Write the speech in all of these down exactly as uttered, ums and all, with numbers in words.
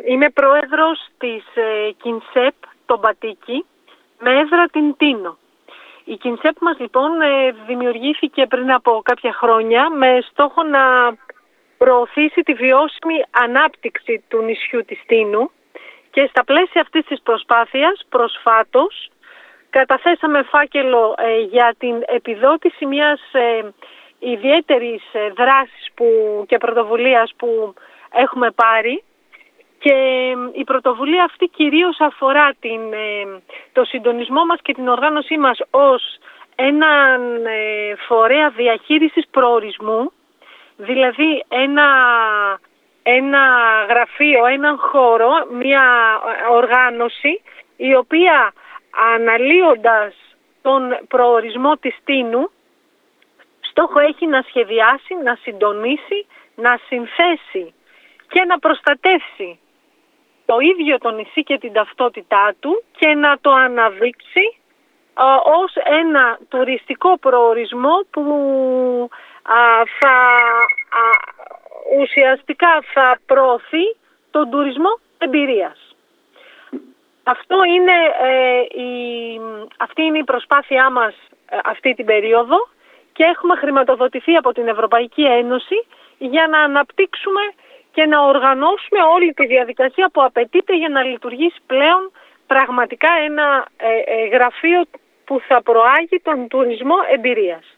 είμαι πρόεδρος της ε, Κινσέπ, τον Πατίκη, με έδρα την Τίνο. Η Κινσέπ μας λοιπόν ε, δημιουργήθηκε πριν από κάποια χρόνια με στόχο να προωθήσει τη βιώσιμη ανάπτυξη του νησιού της Τίνου και στα πλαίσια αυτής της προσπάθειας προσφάτως καταθέσαμε φάκελο ε, για την επιδότηση μιας ε, ιδιαίτερης ε, δράσης που, και πρωτοβουλίας που έχουμε πάρει, και η πρωτοβουλία αυτή κυρίως αφορά την, το συντονισμό μας και την οργάνωσή μας ως έναν φορέα διαχείρισης προορισμού, δηλαδή ένα, ένα γραφείο, έναν χώρο, μια οργάνωση η οποία αναλύοντας τον προορισμό της Τίνου στόχο έχει να σχεδιάσει, να συντονίσει, να συνθέσει και να προστατεύσει το ίδιο το νησί και την ταυτότητά του και να το αναδείξει α, ως ένα τουριστικό προορισμό που α, θα α, ουσιαστικά θα προωθεί τον τουρισμό εμπειρίας. Αυτό είναι, ε, η, αυτή είναι η προσπάθειά μας ε, αυτή την περίοδο και έχουμε χρηματοδοτηθεί από την Ευρωπαϊκή Ένωση για να αναπτύξουμε και να οργανώσουμε όλη τη διαδικασία που απαιτείται για να λειτουργήσει πλέον πραγματικά ένα ε, ε, γραφείο που θα προάγει τον τουρισμό εμπειρίας.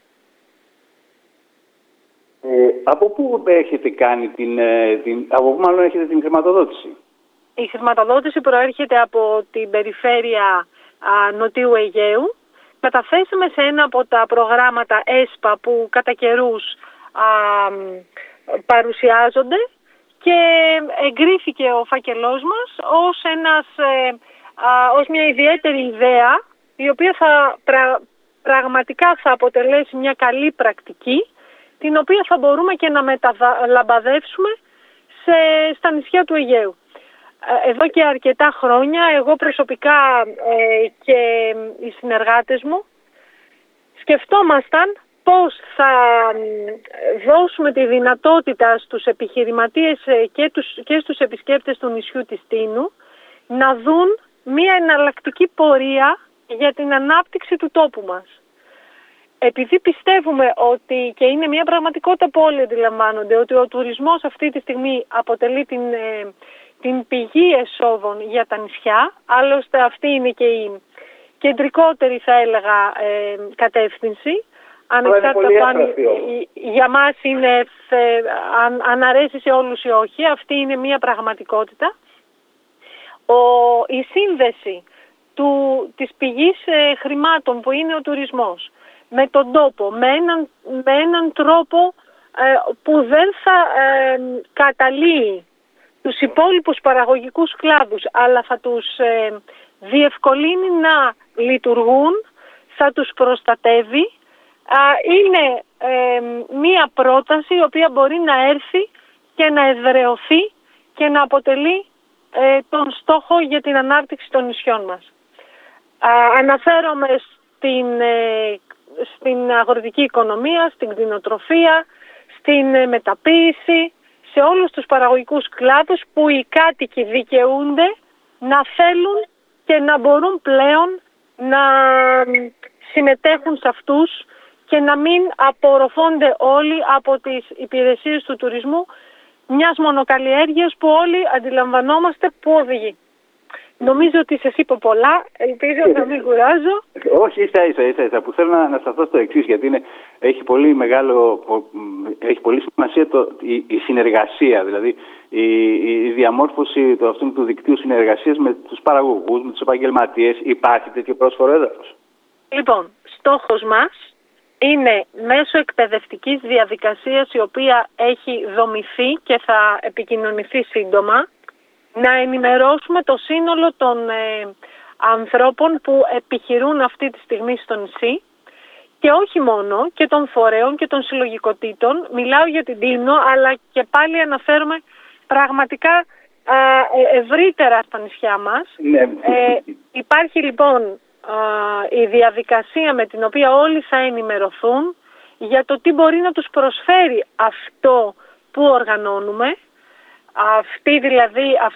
Ε, από πού έχετε κάνει την, την, από πού μάλλον έχετε την χρηματοδότηση? Η χρηματοδότηση προέρχεται από την περιφέρεια α, Νοτιού Αιγαίου. Καταθέσαμε σε ένα από τα προγράμματα ΕΣΠΑ που κατά καιρούς α, παρουσιάζονται και εγκρίθηκε ο φάκελός μας ως, ένας, ε, α, ως μια ιδιαίτερη ιδέα η οποία θα πρα, πραγματικά θα αποτελέσει μια καλή πρακτική την οποία θα μπορούμε και να μεταλαμπαδεύσουμε σε, στα νησιά του Αιγαίου. Εδώ και αρκετά χρόνια εγώ προσωπικά ε, και οι συνεργάτες μου σκεφτόμασταν πώς θα δώσουμε τη δυνατότητα στους επιχειρηματίες και, τους, και στους επισκέπτες του νησιού της Τίνου να δουν μια εναλλακτική πορεία για την ανάπτυξη του τόπου μας. Επειδή πιστεύουμε ότι, και είναι μια πραγματικότητα που όλοι αντιλαμβάνονται, ότι ο τουρισμός αυτή τη στιγμή αποτελεί την, την πηγή εσόδων για τα νησιά, άλλωστε αυτή είναι και η κεντρικότερη θα έλεγα κατεύθυνση, ανεξάρτητα από αν για μας είναι, αν, αν αρέσει σε όλους ή όχι, αυτή είναι μια πραγματικότητα. Ο, η σύνδεση του, της πηγής ε, χρημάτων που είναι ο τουρισμός με τον τόπο, με έναν, με έναν τρόπο ε, που δεν θα ε, καταλύει τους υπόλοιπους παραγωγικούς κλάδους, αλλά θα τους ε, διευκολύνει να λειτουργούν, θα τους προστατεύει, είναι ε, μία πρόταση η οποία μπορεί να έρθει και να εδραιωθεί και να αποτελεί ε, τον στόχο για την ανάπτυξη των νησιών μας. Α, αναφέρομαι στην, ε, στην αγροτική οικονομία, στην κτηνοτροφία, στην ε, μεταποίηση, σε όλους τους παραγωγικούς κλάδους που οι κάτοικοι δικαιούνται να θέλουν και να μπορούν πλέον να συμμετέχουν σε αυτούς και να μην απορροφώνται όλοι από τις υπηρεσίες του τουρισμού μιας μονοκαλλιέργειας που όλοι αντιλαμβανόμαστε που οδηγεί. Νομίζω ότι σας είπα πολλά, ελπίζω να μην κουράζω. Όχι, ίσα ίσα, ίσα, ίσα που θέλω να, να σταθώ στο εξής, γιατί είναι, έχει πολύ μεγάλο, έχει πολύ σημασία το, η, η συνεργασία, δηλαδή η, η διαμόρφωση του, αυτού, του δικτύου συνεργασίας με τους παραγωγούς, με τους επαγγελματίες. Υπάρχει τέτοιο πρόσφορο έδαφος? Λοιπόν, στόχος μας είναι μέσω εκπαιδευτικής διαδικασίας η οποία έχει δομηθεί και θα επικοινωνηθεί σύντομα να ενημερώσουμε το σύνολο των ε, ανθρώπων που επιχειρούν αυτή τη στιγμή στο νησί και όχι μόνο και των φορέων και των συλλογικοτήτων. Μιλάω για την Τίνο, αλλά και πάλι αναφέρομαι πραγματικά α, ευρύτερα στα νησιά μας. Ναι. Ε, υπάρχει λοιπόν η διαδικασία με την οποία όλοι θα ενημερωθούν για το τι μπορεί να τους προσφέρει αυτό που οργανώνουμε, αυτή δηλαδή, αυτό το,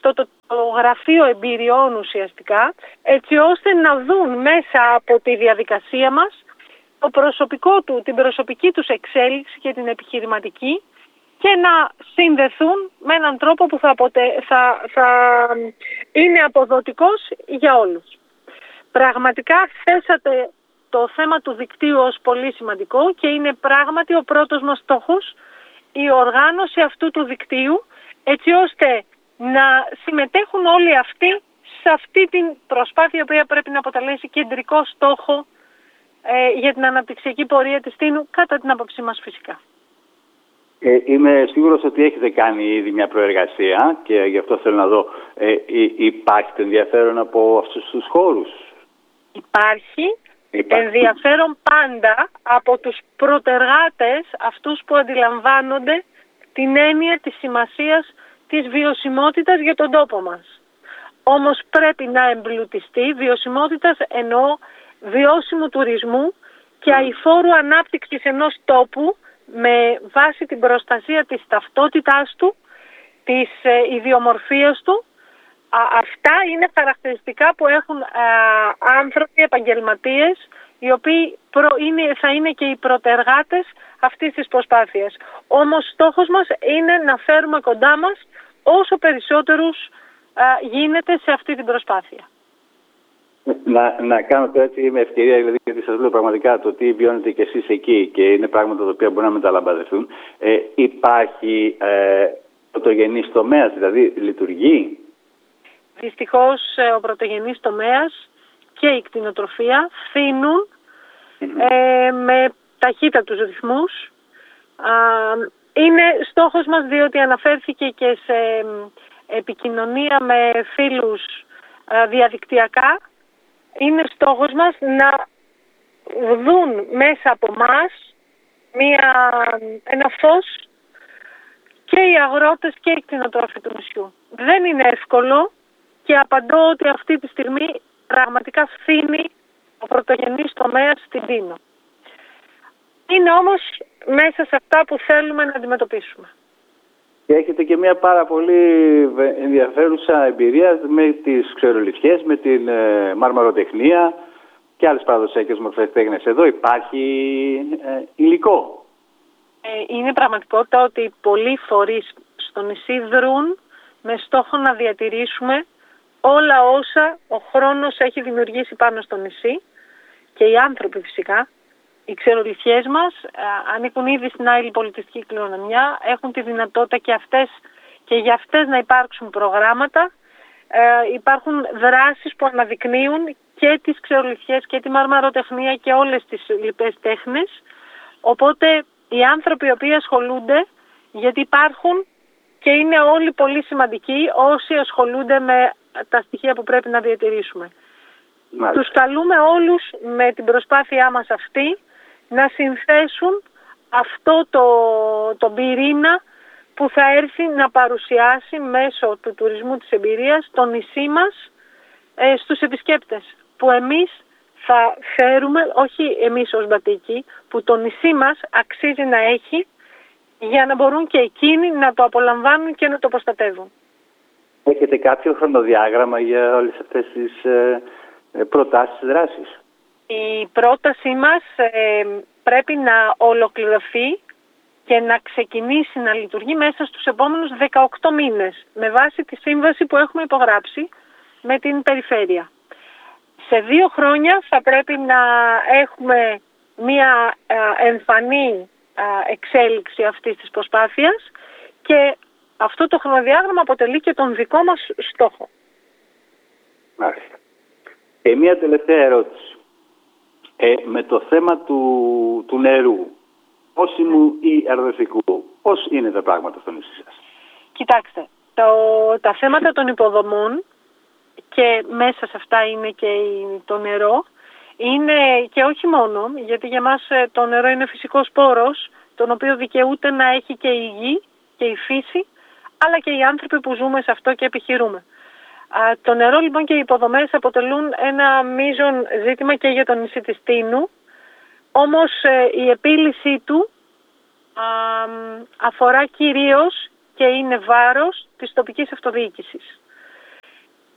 γραφείο εμπειριών ουσιαστικά, έτσι ώστε να δουν μέσα από τη διαδικασία μας το προσωπικό του, την προσωπική τους εξέλιξη και την επιχειρηματική και να συνδεθούν με έναν τρόπο που θα, αποτε... θα, θα είναι αποδοτικός για όλους. Πραγματικά θέσατε το θέμα του δικτύου ως πολύ σημαντικό και είναι πράγματι ο πρώτος μας στόχος η οργάνωση αυτού του δικτύου, έτσι ώστε να συμμετέχουν όλοι αυτοί σε αυτή την προσπάθεια, η οποία πρέπει να αποτελέσει κεντρικό στόχο ε, για την αναπτυξιακή πορεία της Τίνου, κατά την άποψή μας φυσικά. Ε, είμαι σίγουρος ότι έχετε κάνει ήδη μια προεργασία και γι' αυτό θέλω να δω, ε, υπάρχει το ενδιαφέρον από αυτούς τους χώρους? Υπάρχει, υπάρχει ενδιαφέρον πάντα από τους πρωτεργάτες, αυτούς που αντιλαμβάνονται την έννοια της σημασίας της βιωσιμότητας για τον τόπο μας. Όμως πρέπει να εμπλουτιστεί, βιωσιμότητας εννοώ βιώσιμου τουρισμού και αειφόρου ανάπτυξης ενός τόπου με βάση την προστασία της ταυτότητάς του, της ε, ιδιομορφίας του. Α, αυτά είναι χαρακτηριστικά που έχουν α, άνθρωποι, επαγγελματίες, οι οποίοι προ, είναι, θα είναι και οι πρωτεργάτες αυτής της προσπάθειας. Όμως στόχος μας είναι να φέρουμε κοντά μας όσο περισσότερους α, γίνεται σε αυτή την προσπάθεια. Να, να κάνω το έτσι με ευκαιρία, δηλαδή, γιατί σας λέω πραγματικά το τι βιώνετε κι εσείς εκεί και είναι πράγματα τα οποία μπορεί να μεταλαμπαδευτούν. Ε, υπάρχει ε, πρωτογενής τομέας, δηλαδή λειτουργεί? Δυστυχώς ο πρωτογενής τομέας και η κτηνοτροφία φθήνουν mm-hmm. ε, με ταχύτατους ρυθμούς. Α, είναι στόχος μας, διότι αναφέρθηκε και σε επικοινωνία με φίλους α, διαδικτυακά. Είναι στόχος μας να δουν μέσα από μας μια, ένα φως και οι αγρότες και οι κτηνοτρόφοι του νησιού. Δεν είναι εύκολο και απαντώ ότι αυτή τη στιγμή πραγματικά φθήνει ο πρωτογενής τομέας στην Τίνο. Είναι όμως μέσα σε αυτά που θέλουμε να αντιμετωπίσουμε. Και έχετε και μια πάρα πολύ ενδιαφέρουσα εμπειρία με τις ξερολιθιές, με την ε, μαρμαροτεχνία και άλλες παραδοσιακές μορφές τέχνης. Εδώ υπάρχει ε, υλικό. Ε, είναι πραγματικότητα ότι πολλοί φορείς στο νησί δρούν με στόχο να διατηρήσουμε όλα όσα ο χρόνος έχει δημιουργήσει πάνω στο νησί και οι άνθρωποι φυσικά. Οι ξερολιθιές μας α, ανήκουν ήδη στην άειλη πολιτιστική κληρονομιά, έχουν τη δυνατότητα και αυτές και για αυτές να υπάρξουν προγράμματα. Ε, υπάρχουν δράσεις που αναδεικνύουν και τις ξερολιθιές και τη μαρμαροτεχνία και όλες τις λοιπές τέχνες. Οπότε οι άνθρωποι οι οποίοι ασχολούνται, γιατί υπάρχουν και είναι όλοι πολύ σημαντικοί όσοι ασχολούνται με τα στοιχεία που πρέπει να διατηρήσουμε. Μάλιστα. Τους καλούμε όλους με την προσπάθειά μας αυτή να συνθέσουν αυτό το, το πυρήνα που θα έρθει να παρουσιάσει μέσω του τουρισμού της εμπειρίας το νησί μας ε, στους επισκέπτες. Που εμείς θα φέρουμε, όχι εμείς ως Μπατίκοι, που το νησί μας αξίζει να έχει για να μπορούν και εκείνοι να το απολαμβάνουν και να το προστατεύουν. Έχετε κάποιο χρονοδιάγραμμα για όλες αυτές τις ε, προτάσεις δράσης? Η πρότασή μας ε, πρέπει να ολοκληρωθεί και να ξεκινήσει να λειτουργεί μέσα στους επόμενους δεκαοκτώ μήνες με βάση τη σύμβαση που έχουμε υπογράψει με την περιφέρεια. Σε δύο χρόνια θα πρέπει να έχουμε μία ε, εμφανή ε, εξέλιξη αυτής της προσπάθειας και αυτό το χρονοδιάγραμμα αποτελεί και τον δικό μας στόχο. Μάλιστα. Και μία τελευταία ερώτηση. Ε, με το θέμα του, του νερού, πόσιμου ή αρδευτικού, πώς είναι τα πράγματα στο νησί σας? Κοιτάξτε, το, τα θέματα των υποδομών και μέσα σε αυτά είναι και το νερό, είναι και όχι μόνο, γιατί για μας το νερό είναι φυσικός πόρος, τον οποίο δικαιούται να έχει και η γη και η φύση, αλλά και οι άνθρωποι που ζούμε σε αυτό και επιχειρούμε. Α, το νερό λοιπόν και οι υποδομές αποτελούν ένα μείζον ζήτημα και για το νησί της Τίνου, όμως ε, η επίλυσή του α, αφορά κυρίως και είναι βάρος της τοπικής αυτοδιοίκησης.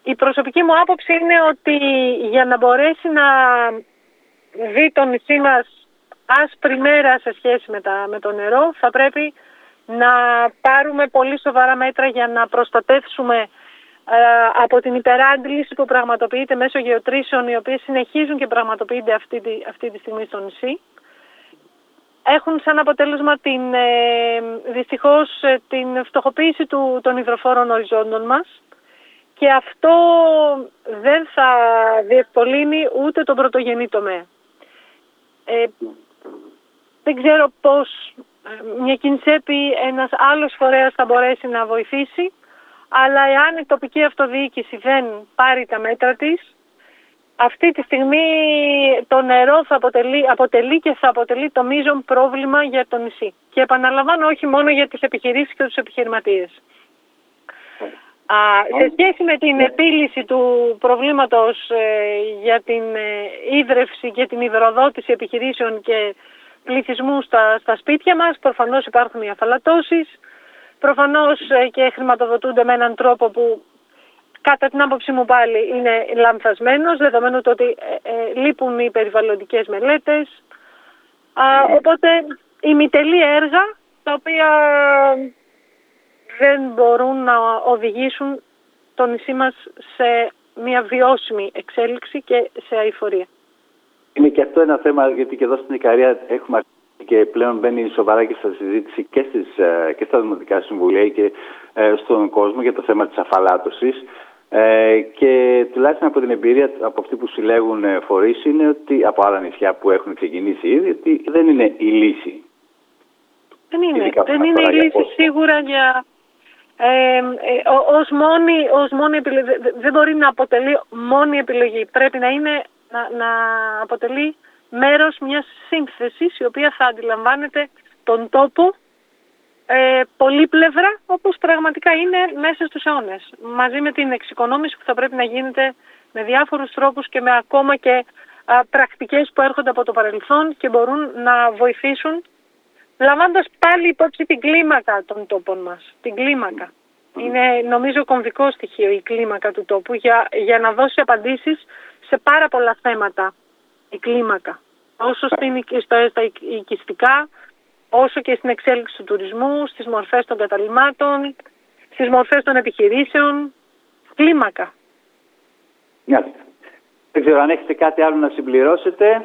η προσωπική μου άποψη είναι ότι για να μπορέσει να δει το νησί μας άσπρη μέρα σε σχέση με, τα, με το νερό, θα πρέπει να πάρουμε πολύ σοβαρά μέτρα για να προστατεύσουμε ε, από την υπεράντληση που πραγματοποιείται μέσω γεωτρήσεων, οι οποίες συνεχίζουν και πραγματοποιείται αυτή τη, αυτή τη στιγμή στο νησί. Έχουν σαν αποτέλεσμα την, ε, δυστυχώς την φτωχοποίηση του, των υδροφόρων οριζόντων μας, και αυτό δεν θα διευκολύνει ούτε τον πρωτογενή τομέα. Ε, δεν ξέρω πώς μια Κινσέπη, ένας άλλος φορέας θα μπορέσει να βοηθήσει, αλλά εάν η τοπική αυτοδιοίκηση δεν πάρει τα μέτρα της, αυτή τη στιγμή το νερό θα αποτελεί, αποτελεί και θα αποτελεί το μείζον πρόβλημα για το νησί. Και επαναλαμβάνω, όχι μόνο για τις επιχειρήσεις και τους επιχειρηματίες. Α, σε σχέση με την επίλυση του προβλήματος ε, για την ε, ίδρυυση και την υδροδότηση επιχειρήσεων και πληθυσμού στα, στα σπίτια μας, προφανώς υπάρχουν οι αφαλατώσεις, προφανώς ε, και χρηματοδοτούνται με έναν τρόπο που κατά την άποψή μου πάλι είναι λανθασμένος, δεδομένου το ότι ε, ε, λείπουν οι περιβαλλοντικές μελέτες. Α, οπότε ημιτελή έργα τα οποία δεν μπορούν να οδηγήσουν το νησί μας σε μια βιώσιμη εξέλιξη και σε αειφορία. Είναι και αυτό ένα θέμα, γιατί και εδώ στην Ικαρία έχουμε αρχίσει και πλέον μπαίνει σοβαρά και στα συζήτηση και, στις, και στα Δημοτικά Συμβουλία και ε, στον κόσμο για το θέμα της αφαλάτωσης. Ε, και τουλάχιστον από την εμπειρία από αυτοί που συλλέγουν ε, φορείς, είναι ότι από άλλα νησιά που έχουν ξεκινήσει ήδη, ότι δεν είναι η λύση. Δεν είναι, δεν είναι η λύση πώς. Σίγουρα για... Ε, ε, ως μόνη, ως μόνη επιλογή, δεν μπορεί να αποτελεί μόνη επιλογή. Πρέπει να, είναι, να, να αποτελεί μέρος μιας σύνθεσης η οποία θα αντιλαμβάνεται τον τόπο ε, πολύπλευρα, όπως πραγματικά είναι μέσα στους αιώνες. Μαζί με την εξοικονόμηση που θα πρέπει να γίνεται με διάφορους τρόπους και με ακόμα και α, πρακτικές που έρχονται από το παρελθόν και μπορούν να βοηθήσουν, λαμβάνοντας πάλι υπόψη την κλίμακα των τόπων μας. Την κλίμακα. Είναι νομίζω κομβικό στοιχείο η κλίμακα του τόπου για, για να δώσει απαντήσεις σε πάρα πολλά θέματα η κλίμακα. Όσο στην, στο, στα οικιστικά, όσο και στην εξέλιξη του τουρισμού, στις μορφές των καταλυμάτων, στις μορφές των επιχειρήσεων. Κλίμακα. Yeah. Δεν ξέρω αν έχετε κάτι άλλο να συμπληρώσετε.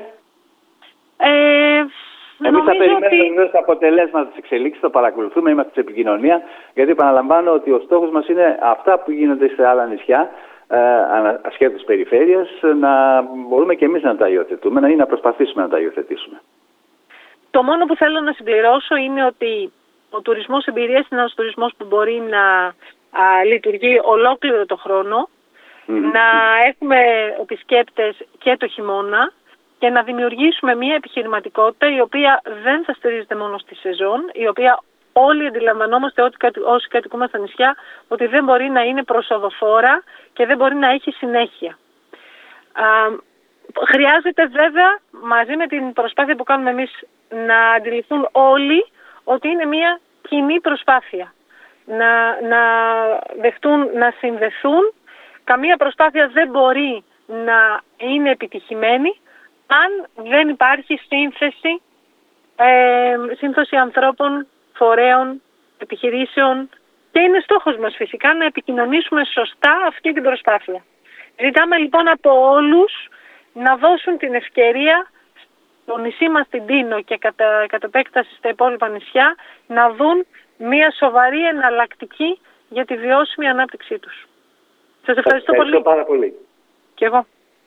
Ε... Εμείς θα περιμένουμε ότι... τα αποτελέσματα της εξελίξης, το παρακολουθούμε, είμαστε σε επικοινωνία, γιατί επαναλαμβάνω ότι ο στόχος μας είναι αυτά που γίνονται σε άλλα νησιά, ε, ασχέτως περιφέρειας, να μπορούμε και εμείς να τα υιοθετούμε ή να προσπαθήσουμε να τα υιοθετήσουμε. Το μόνο που θέλω να συμπληρώσω είναι ότι ο τουρισμός εμπειρίας είναι ένας τουρισμός που μπορεί να α, λειτουργεί ολόκληρο το χρόνο, mm-hmm. να έχουμε επισκέπτες και το χειμώνα, και να δημιουργήσουμε μια επιχειρηματικότητα η οποία δεν θα στηρίζεται μόνο στη σεζόν, η οποία όλοι αντιλαμβανόμαστε ότι όσοι κατοικούμε στα νησιά, ότι δεν μπορεί να είναι προσοδοφόρα και δεν μπορεί να έχει συνέχεια. Α, χρειάζεται βέβαια, μαζί με την προσπάθεια που κάνουμε εμείς, να αντιληφθούν όλοι ότι είναι μια κοινή προσπάθεια. Να, να δεχτούν, να συνδεθούν. Καμία προσπάθεια δεν μπορεί να είναι επιτυχημένη αν δεν υπάρχει σύνθεση, ε, σύνθεση ανθρώπων, φορέων, επιχειρήσεων, και είναι στόχος μας φυσικά να επικοινωνήσουμε σωστά αυτή την προσπάθεια. Ζητάμε λοιπόν από όλους να δώσουν την ευκαιρία στο νησί μας την Τίνο και κατά, κατά επέκταση στα υπόλοιπα νησιά να δουν μια σοβαρή εναλλακτική για τη βιώσιμη ανάπτυξή τους. Σας ευχαριστώ, ευχαριστώ πολύ. πάρα πολύ. Και εγώ.